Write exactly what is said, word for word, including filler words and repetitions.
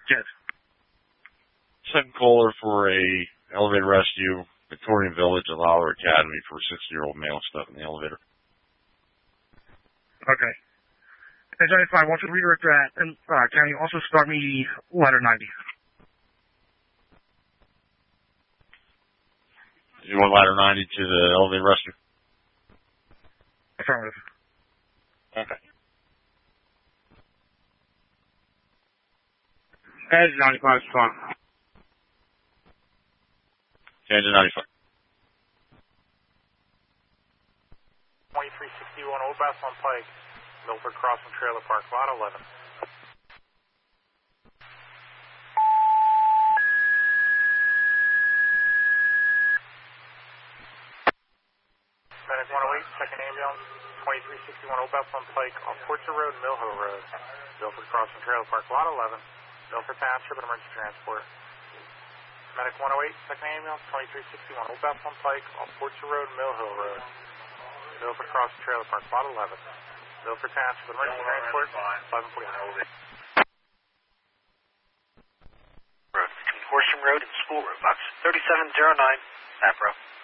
Yes. Second caller for a elevator rescue, Victorian Village, at Lawler Academy for a sixty-year-old male stuck in the elevator. Okay. And ninety-five, once you redirect that, and uh, can you also start me ladder ninety? You want ladder ninety to the elevator rescue? Affirmative. Okay. Edge ninety-five is fine. Change to ninety-five. twenty-three sixty-one Old Bassland Pike, Milford Crossing Trailer Park, lot eleven. Medic one oh eight, second ambulance, twenty-three sixty-one Old Bassland Pike, off Porter Road, Mill Hill Road, Milford Crossing Trailer Park, lot eleven, Milford Township, emergency transport. Medic one oh eight, second ambulance, twenty-three sixty-one Old Bassland Pike, off Porter Road, Mill Hill Road, Milford Crossing Trailer Park, lot eleven, Milford Township, emergency transport, eleven forty-nine. Road between Horsham Road and School Road, box thirty-seven oh nine, Sapro.